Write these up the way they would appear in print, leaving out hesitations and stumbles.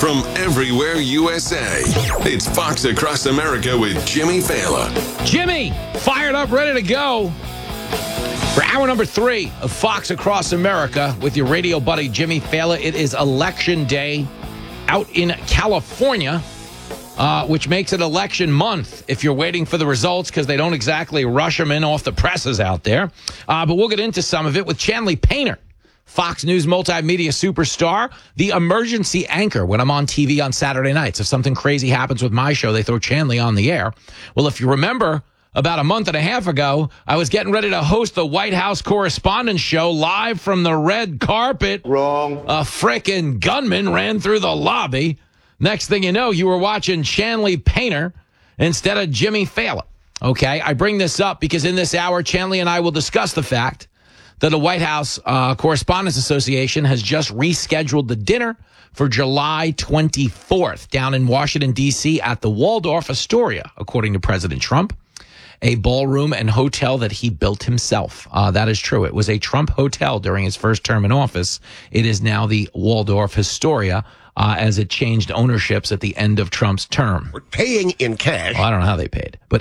from everywhere USA. It's Fox Across America with Jimmy Fallon. Jimmy, fired up, ready to go for hour number 3 of Fox Across America with your radio buddy, Jimmy Fallon. It is Election Day out in California, which makes it election month if you're waiting for the results because they don't exactly rush them in off the presses out there. But we'll get into some of it with Chanley Painter, Fox News multimedia superstar, the emergency anchor when I'm on TV on Saturday nights. If something crazy happens with my show, they throw Chanley on the air. Well, if you remember, about a month and a half ago, I was getting ready to host the White House Correspondents' Show live from the red carpet. Wrong. A frickin' gunman ran through the lobby. Next thing you know, you were watching Chanley Painter instead of Jimmy Fallon. Okay, I bring this up because in this hour, Chanley and I will discuss the fact that the White House Correspondents Association has just rescheduled the dinner for July 24th down in Washington, D.C. at the Waldorf Astoria, according to President Trump, a ballroom and hotel that he built himself. That is true. It was a Trump hotel during his first term in office. It is now the Waldorf Astoria, as it changed ownerships at the end of Trump's term. We're paying in cash. Well, I don't know how they paid. But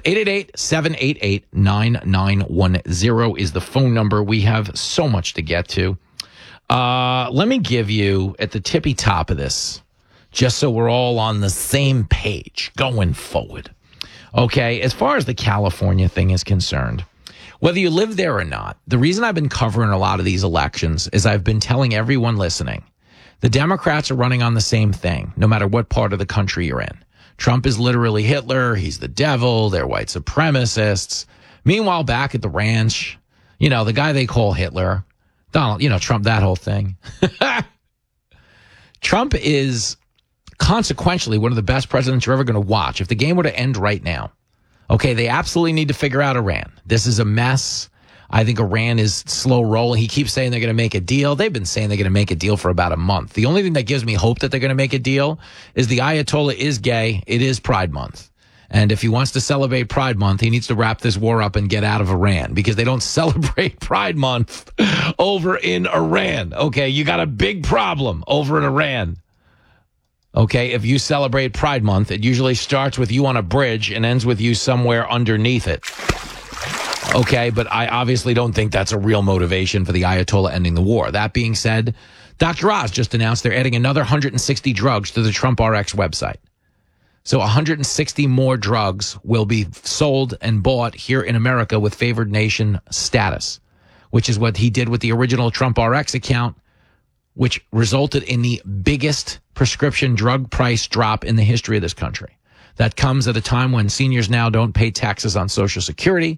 888-788-9910 is the phone number. We have so much to get to. Let me give you at the tippy top of this, just so we're all on the same page going forward. Okay, as far as the California thing is concerned, whether you live there or not, the reason I've been covering a lot of these elections is I've been telling everyone listening, the Democrats are running on the same thing, no matter what part of the country you're in. Trump is literally Hitler. He's the devil. They're white supremacists. Meanwhile, back at the ranch, you know, the guy they call Hitler, Donald, you know, Trump, that whole thing. Trump is consequentially one of the best presidents you're ever going to watch. If the game were to end right now, okay, they absolutely need to figure out Iran. This is a mess. I think Iran is slow rolling. He keeps saying they're going to make a deal. They've been saying they're going to make a deal for about a month. The only thing that gives me hope that they're going to make a deal is the Ayatollah is gay. It is Pride Month. And if he wants to celebrate Pride Month, he needs to wrap this war up and get out of Iran because they don't celebrate Pride Month over in Iran. Okay, you got a big problem over in Iran. Okay, if you celebrate Pride Month, it usually starts with you on a bridge and ends with you somewhere underneath it. Okay, but I obviously don't think that's a real motivation for the Ayatollah ending the war. That being said, Dr. Oz just announced they're adding another 160 drugs to the Trump RX website. So 160 more drugs will be sold and bought here in America with favored nation status, which is what he did with the original Trump RX account, which resulted in the biggest prescription drug price drop in the history of this country. That comes at a time when seniors now don't pay taxes on Social Security.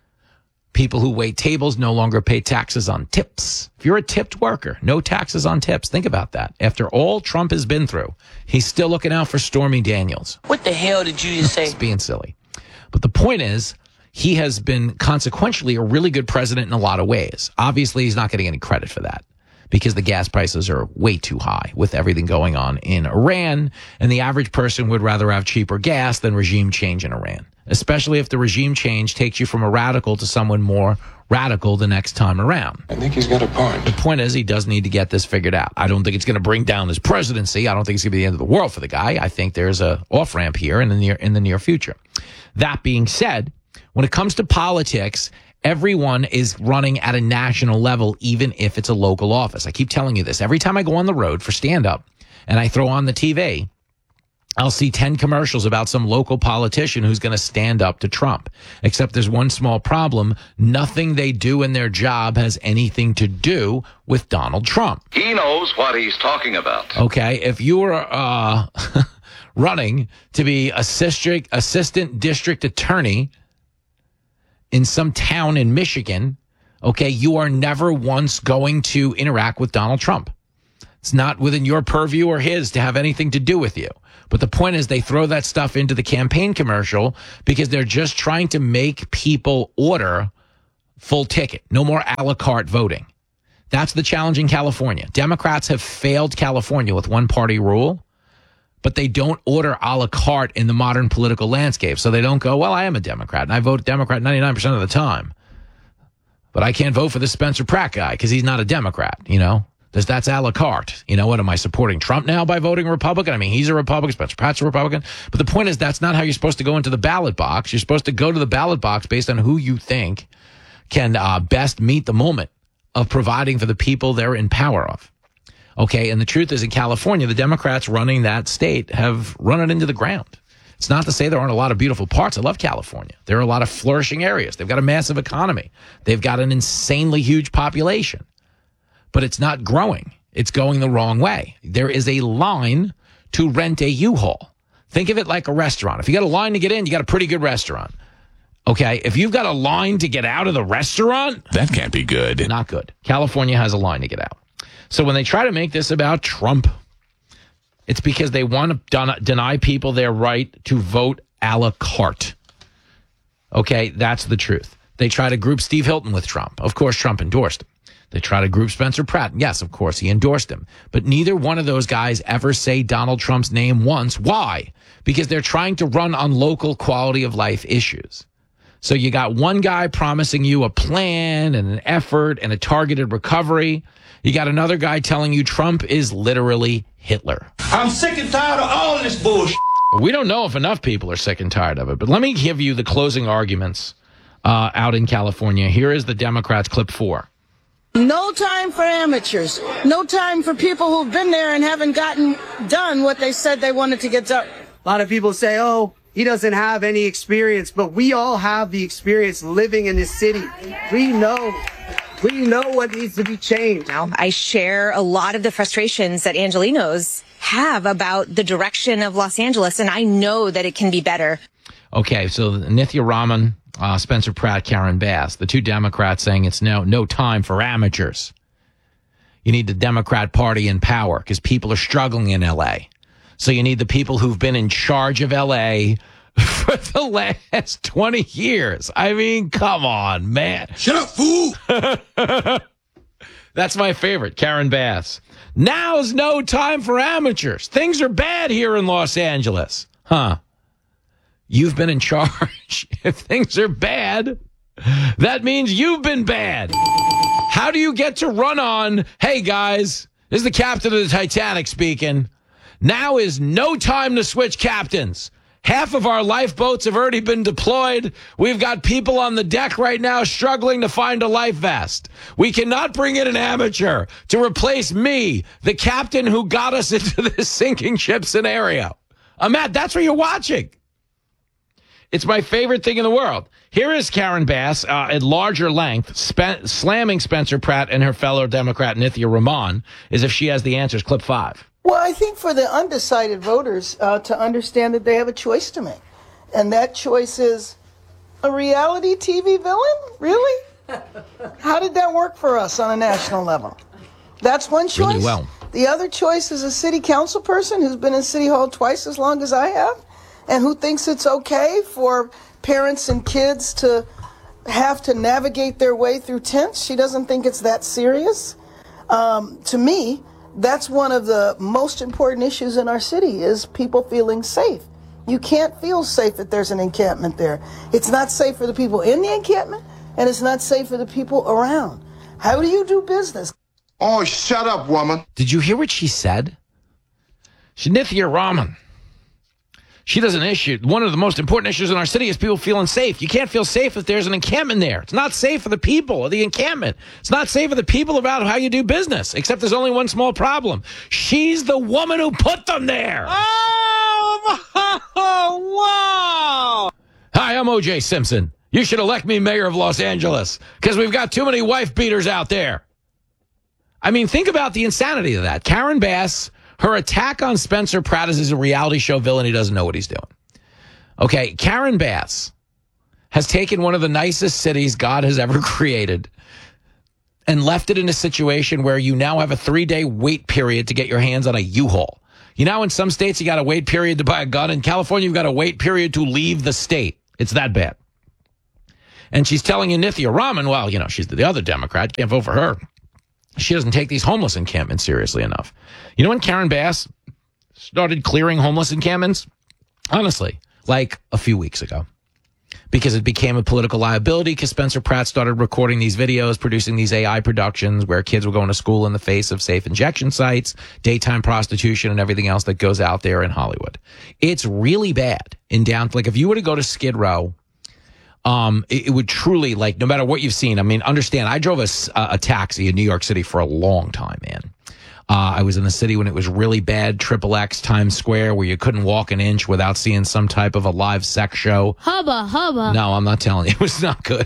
People who wait tables no longer pay taxes on tips. If you're a tipped worker, no taxes on tips. Think about that. After all Trump has been through, he's still looking out for Stormy Daniels. What the hell did you just say? It's being silly. But the point is, he has been consequentially a really good president in a lot of ways. Obviously, he's not getting any credit for that because the gas prices are way too high with everything going on in Iran, and the average person would rather have cheaper gas than regime change in Iran, especially if the regime change takes you from a radical to someone more radical the next time around. I think he's got a point. The point is, he does need to get this figured out. I don't think it's going to bring down his presidency. I don't think it's going to be the end of the world for the guy. I think there's a off-ramp here in the near future. That being said, when it comes to politics, everyone is running at a national level, even if it's a local office. I keep telling you this. Every time I go on the road for stand-up and I throw on the TV, I'll see 10 commercials about some local politician who's going to stand up to Trump. Except there's one small problem. Nothing they do in their job has anything to do with Donald Trump. He knows what he's talking about. Okay, if you were running to be assistant district attorney in some town in Michigan, okay, you are never once going to interact with Donald Trump. It's not within your purview or his to have anything to do with you. But the point is they throw that stuff into the campaign commercial because they're just trying to make people order full ticket. No more a la carte voting. That's the challenge in California. Democrats have failed California with one-party rule, but they don't order a la carte in the modern political landscape. So they don't go, well, I am a Democrat, and I vote Democrat 99% of the time. But I can't vote for this Spencer Pratt guy because he's not a Democrat, you know? That's a la carte. You know what? Am I supporting Trump now by voting Republican? I mean, he's a Republican. Spencer Pratt's a Republican. But the point is, that's not how you're supposed to go into the ballot box. You're supposed to go to the ballot box based on who you think can best meet the moment of providing for the people they're in power of. Okay, and the truth is, in California, the Democrats running that state have run it into the ground. It's not to say there aren't a lot of beautiful parts. I love California. There are a lot of flourishing areas. They've got a massive economy. They've got an insanely huge population. But it's not growing. It's going the wrong way. There is a line to rent a U-Haul. Think of it like a restaurant. If you got a line to get in, you got a pretty good restaurant. Okay, if you've got a line to get out of the restaurant, That can't be good. not good. California has a line to get out. So when they try to make this about Trump, it's because they want to deny people their right to vote a la carte. Okay, that's the truth. They try to group Steve Hilton with Trump. Of course, Trump endorsed him. They try to group Spencer Pratt. Yes, of course, he endorsed him. But neither one of those guys ever say Donald Trump's name once. Why? Because they're trying to run on local quality of life issues. So you got one guy promising you a plan and an effort and a targeted recovery. You got another guy telling you Trump is literally Hitler. I'm sick and tired of all this bullshit. We don't know if enough people are sick and tired of it, but let me give you the closing arguments out in California. Here is the Democrats, clip 4. No time for amateurs. No time for people who've been there and haven't gotten done what they said they wanted to get done. A lot of people say, oh, he doesn't have any experience, but we all have the experience living in this city. We know what needs to be changed. I share a lot of the frustrations that Angelenos have about the direction of Los Angeles, and I know that it can be better. Okay, so Nithya Raman, Spencer Pratt, Karen Bass, the two Democrats saying it's no time for amateurs. You need the Democrat Party in power because people are struggling in L.A. So you need the people who've been in charge of L.A. for the last 20 years. I mean, come on, man. Shut up, fool! That's my favorite, Karen Bass. Now's no time for amateurs. Things are bad here in Los Angeles. Huh. You've been in charge. If things are bad, that means you've been bad. How do you get to run on, hey, guys, this is the captain of the Titanic speaking. Now is no time to switch captains. Half of our lifeboats have already been deployed. We've got people on the deck right now struggling to find a life vest. We cannot bring in an amateur to replace me, the captain who got us into this sinking ship scenario. Matt, that's what you're watching. It's my favorite thing in the world. Here is Karen Bass at larger length, slamming Spencer Pratt and her fellow Democrat Nithya Raman as if she has the answers. Clip 5. Well, I think for the undecided voters to understand that they have a choice to make. And that choice is a reality TV villain? Really? How did that work for us on a national level? That's one choice. Really well. The other choice is a city council person who's been in City Hall twice as long as I have and who thinks it's okay for parents and kids to have to navigate their way through tents. She doesn't think it's that serious. To me, that's one of the most important issues in our city is people feeling safe. You can't feel safe if there's an encampment there. It's not safe for the people in the encampment, and it's not safe for the people around. How do you do business? Oh, shut up, woman. Did you hear what she said? Nithya Raman. She does an issue. One of the most important issues in our city is people feeling safe. You can't feel safe if there's an encampment there. It's not safe for the people of the encampment. It's not safe for the people about how you do business, except there's only one small problem. She's the woman who put them there. Oh, wow! Hi, I'm O.J. Simpson. You should elect me mayor of Los Angeles because we've got too many wife beaters out there. I mean, think about the insanity of that. Karen Bass, her attack on Spencer Pratt is a reality show villain. He doesn't know what he's doing. Okay, Karen Bass has taken one of the nicest cities God has ever created and left it in a situation where you now have a 3-day wait period to get your hands on a U-Haul. You know, in some states, you got a wait period to buy a gun. In California, you've got a wait period to leave the state. It's that bad. And she's telling you, Nithya Raman, well, you know, she's the other Democrat. You can't vote for her. She doesn't take these homeless encampments seriously enough. You know when Karen Bass started clearing homeless encampments? Honestly, like a few weeks ago. because it became a political liability because Spencer Pratt started recording these videos, producing these AI productions where kids were going to school in the face of safe injection sites, daytime prostitution, and everything else that goes out there in Hollywood. It's really bad in down. Like if you were to go to Skid Row, it would truly, like, no matter what you've seen. I mean, understand, I drove a taxi in New York City for a long time, man. I was in the city when it was really bad, XXX Times Square, where you couldn't walk an inch without seeing some type of a live sex show. Hubba, hubba. No, I'm not telling you. It was not good.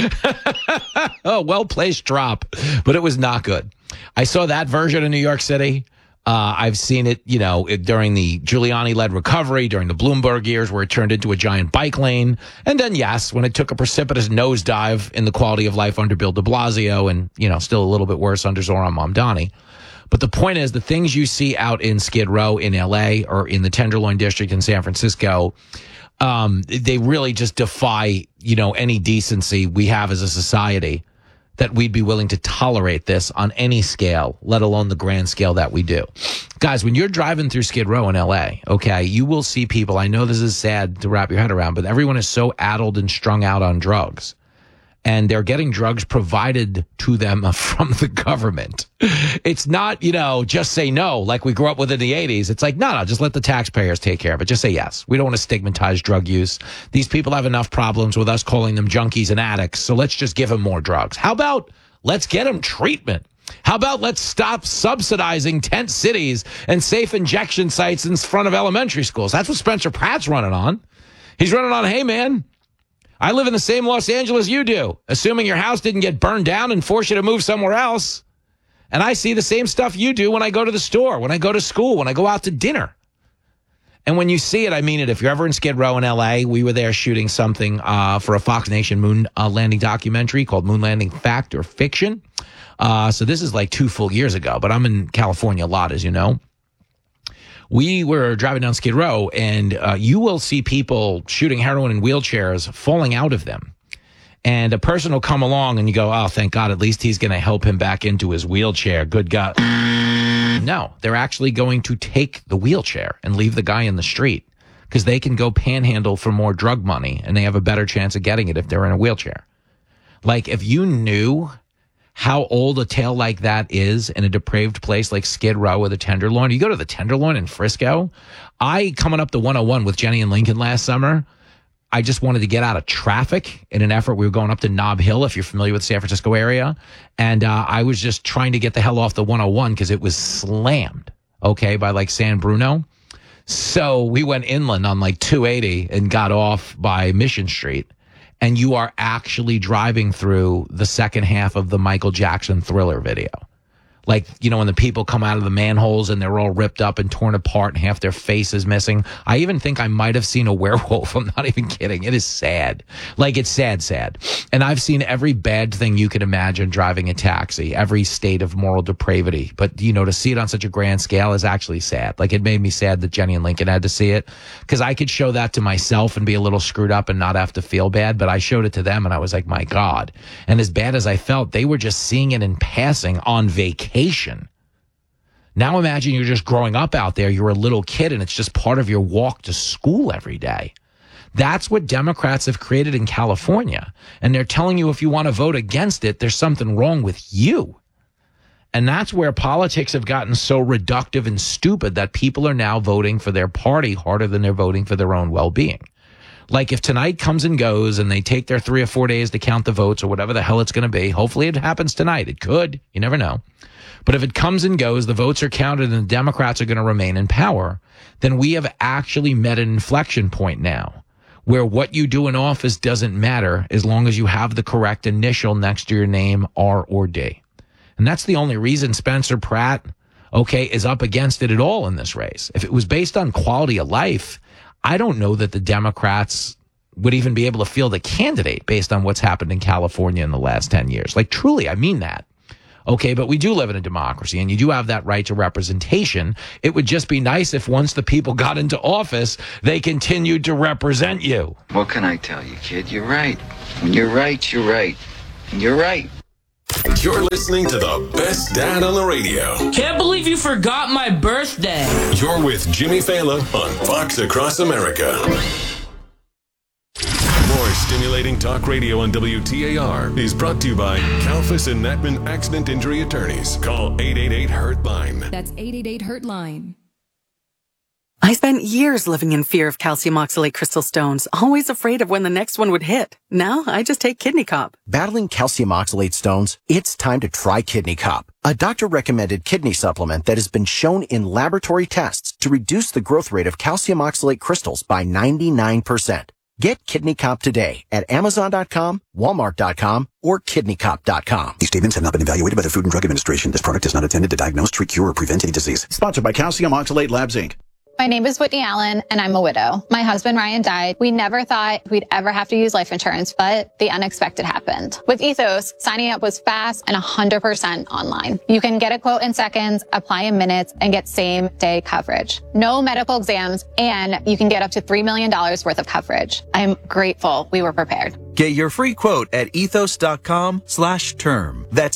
Oh, well-placed drop, but it was not good. I saw that version of New York City. I've seen it, during the Giuliani-led recovery, during the Bloomberg years where it turned into a giant bike lane. And then, yes, when it took a precipitous nosedive in the quality of life under Bill de Blasio and, still a little bit worse under Zoran Mamdani. But the point is, the things you see out in Skid Row in L.A. or in the Tenderloin District in San Francisco, they really just defy, any decency we have as a society, that we'd be willing to tolerate this on any scale, let alone the grand scale that we do. Guys, when you're driving through Skid Row in L.A., okay, you will see people. I know this is sad to wrap your head around, but everyone is so addled and strung out on drugs. And they're getting drugs provided to them from the government. It's not, just say no, like we grew up with in the 80s. It's like, no, just let the taxpayers take care of it. Just say yes. We don't want to stigmatize drug use. These people have enough problems with us calling them junkies and addicts, so let's just give them more drugs. How about let's get them treatment? How about let's stop subsidizing tent cities and safe injection sites in front of elementary schools? That's what Spencer Pratt's running on. He's running on, hey, man, I live in the same Los Angeles you do, assuming your house didn't get burned down and force you to move somewhere else. And I see the same stuff you do when I go to the store, when I go to school, when I go out to dinner. And when you see it, I mean it. If you're ever in Skid Row in L.A., we were there shooting something for a Fox Nation moon landing documentary called Moon Landing Fact or Fiction. So this is like 2 full years ago, but I'm in California a lot, as you know. We were driving down Skid Row, and you will see people shooting heroin in wheelchairs falling out of them. And a person will come along, and you go, oh, thank God, at least he's going to help him back into his wheelchair. Good God. No, they're actually going to take the wheelchair and leave the guy in the street because they can go panhandle for more drug money, and they have a better chance of getting it if they're in a wheelchair. Like, if you knew how old a tale like that is in a depraved place like Skid Row or the Tenderloin. You go to the Tenderloin in Frisco. Coming up the 101 with Jenny and Lincoln last summer, I just wanted to get out of traffic in an effort. We were going up to Nob Hill, if you're familiar with the San Francisco area. And I was just trying to get the hell off the 101 because it was slammed, by like San Bruno. So we went inland on like 280 and got off by Mission Street. And you are actually driving through the second half of the Michael Jackson Thriller video. Like, when the people come out of the manholes and they're all ripped up and torn apart and half their face is missing. I even think I might have seen a werewolf. I'm not even kidding. It is sad. Like, it's sad. And I've seen every bad thing you could imagine driving a taxi, every state of moral depravity. But, to see it on such a grand scale is actually sad. Like, it made me sad that Jenny and Lincoln had to see it because I could show that to myself and be a little screwed up and not have to feel bad. But I showed it to them and I was like, my God. And as bad as I felt, they were just seeing it in passing on vacation. Now imagine you're just growing up out there. You're a little kid and it's just part of your walk to school every day. That's what Democrats have created in California. And they're telling you if you want to vote against it, there's something wrong with you. And that's where politics have gotten so reductive and stupid that people are now voting for their party harder than they're voting for their own well-being. Like if tonight comes and goes and they take their 3 or 4 days to count the votes or whatever the hell it's going to be, hopefully it happens tonight. It could. You never know. But if it comes and goes, the votes are counted and the Democrats are going to remain in power, then we have actually met an inflection point now where what you do in office doesn't matter as long as you have the correct initial next to your name, R or D. And that's the only reason Spencer Pratt, is up against it at all in this race. If it was based on quality of life, I don't know that the Democrats would even be able to field a candidate based on what's happened in California in the last 10 years. Like, truly, I mean that. But we do live in a democracy and you do have that right to representation. It would just be nice if once the people got into office, they continued to represent you. What can I tell you, kid? You're right. When you're right, you're right. And you're right. You're listening to the best dad on the radio. Can't believe you forgot my birthday. You're with Jimmy Fallon on Fox Across America. More Stimulating talk radio on WTAR is brought to you by Kalfas and Natman Accident Injury Attorneys. Call 888-HURT-LINE. That's 888-HURT-LINE. I spent years living in fear of calcium oxalate crystal stones, always afraid of when the next one would hit. Now I just take Kidney Cop. Battling calcium oxalate stones? It's time to try Kidney Cop, a doctor-recommended kidney supplement that has been shown in laboratory tests to reduce the growth rate of calcium oxalate crystals by 99%. Get Kidney Cop today at Amazon.com, Walmart.com, or KidneyCop.com. These statements have not been evaluated by the Food and Drug Administration. This product is not intended to diagnose, treat, cure, or prevent any disease. Sponsored by Calcium Oxalate Labs, Inc. My name is Whitney Allen, and I'm a widow. My husband, Ryan, died. We never thought we'd ever have to use life insurance, but the unexpected happened. With Ethos, signing up was fast and 100% online. You can get a quote in seconds, apply in minutes, and get same-day coverage. No medical exams, and you can get up to $3 million worth of coverage. I'm grateful we were prepared. Get your free quote at ethos.com/term. That's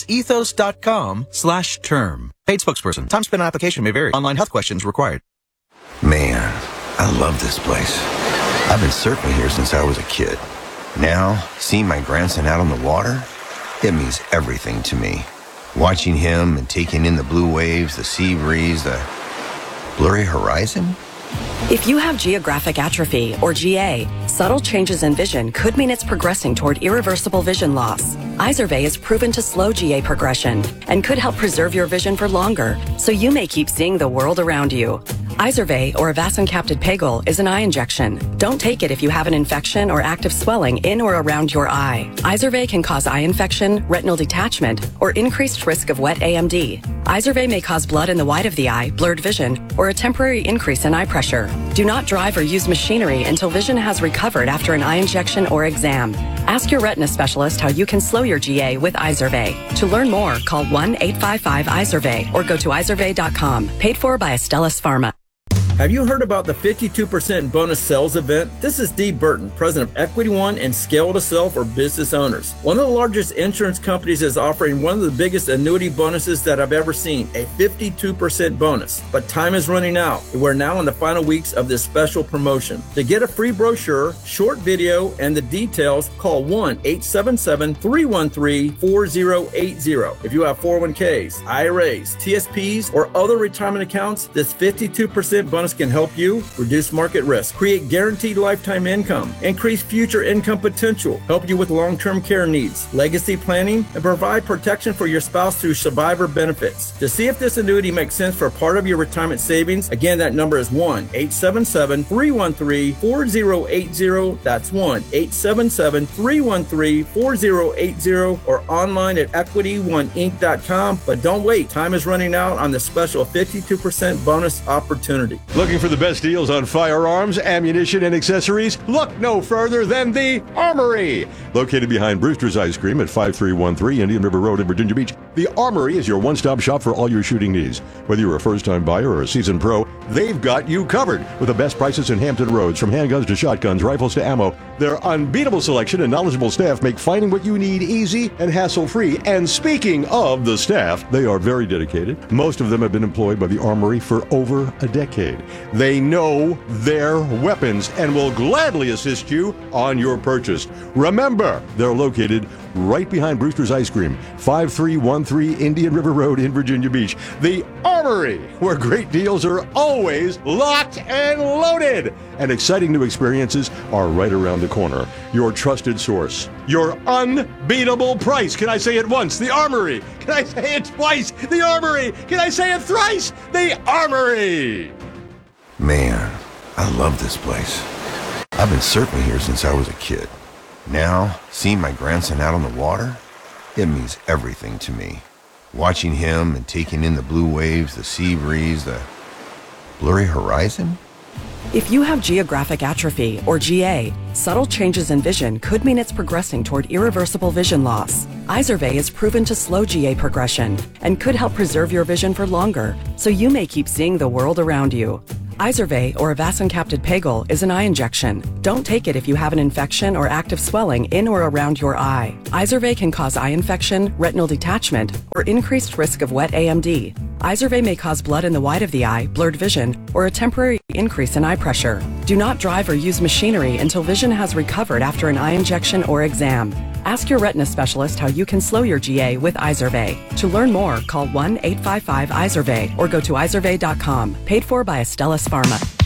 ethos.com/term. Paid spokesperson. Time spent on application may vary. Online health questions required. Man, I love this place. I've been surfing here since I was a kid. Now, seeing my grandson out on the water, it means everything to me. Watching him and taking in the blue waves, the sea breeze, the blurry horizon. If you have geographic atrophy, or GA, subtle changes in vision could mean it's progressing toward irreversible vision loss. Izervay is proven to slow GA progression and could help preserve your vision for longer, so you may keep seeing the world around you. Izervay, or avacincaptad pegol, is an eye injection. Don't take it if you have an infection or active swelling in or around your eye. Izervay can cause eye infection, retinal detachment, or increased risk of wet AMD. Izervay may cause blood in the white of the eye, blurred vision, or a temporary increase in eye pressure. Do not drive or use machinery until vision has recovered after an eye injection or exam. Ask your retina specialist how you can slow your GA with Izervay. To learn more, call 1-855-IZERVAY or go to izervay.com. Paid for by Astellas Pharma. Have you heard about the 52% bonus sales event? This is Dee Burton, president of Equity One and Scale to Sell for business owners. One of the largest insurance companies is offering one of the biggest annuity bonuses that I've ever seen, a 52% bonus. But time is running out. We're now in the final weeks of this special promotion. To get a free brochure, short video, and the details, call 1-877-313-4080. If you have 401ks, IRAs, TSPs, or other retirement accounts, this 52% bonus can help you reduce market risk, create guaranteed lifetime income, increase future income potential, help you with long-term care needs, legacy planning, and provide protection for your spouse through survivor benefits. To see if this annuity makes sense for part of your retirement savings, again, that number is 1-877-313-4080. That's 1-877-313-4080 or online at equityoneInc.com. But don't wait. Time is running out on the special 52% bonus opportunity. Looking for the best deals on firearms, ammunition, and accessories? Look no further than the Armory. Located behind Brewster's Ice Cream at 5313 Indian River Road in Virginia Beach, the Armory is your one-stop shop for all your shooting needs. Whether you're a first-time buyer or a seasoned pro, they've got you covered with the best prices in Hampton Roads. From handguns to shotguns, rifles to ammo, their unbeatable selection and knowledgeable staff make finding what you need easy and hassle-free. And speaking of the staff, they are very dedicated. Most of them have been employed by the Armory for over a decade. They know their weapons and will gladly assist you on your purchase. Remember, they're located right behind Brewster's Ice Cream, 5313 Indian River Road in Virginia Beach. The Armory, where great deals are always locked and loaded. And exciting new experiences are right around the corner. Your trusted source. Your unbeatable price. Can I say it once? The Armory. Can I say it twice? The Armory. Can I say it thrice? The Armory. Man, I love this place. I've been surfing here since I was a kid. Now, seeing my grandson out on the water, it means everything to me. Watching him and taking in the blue waves, the sea breeze, the blurry horizon. If you have geographic atrophy, or GA, subtle changes in vision could mean it's progressing toward irreversible vision loss. Izervay is proven to slow GA progression and could help preserve your vision for longer, so you may keep seeing the world around you. Izervay, or avacincaptad pegol, is an eye injection. Don't take it if you have an infection or active swelling in or around your eye. Izervay can cause eye infection, retinal detachment, or increased risk of wet AMD. Izervay may cause blood in the white of the eye, blurred vision, or a temporary increase in eye pressure. Do not drive or use machinery until vision has recovered after an eye injection or exam. Ask your retina specialist how you can slow your GA with Izervay. To learn more, call 1-855-IZERVAY or go to izervay.com. Paid for by Astellas Pharma.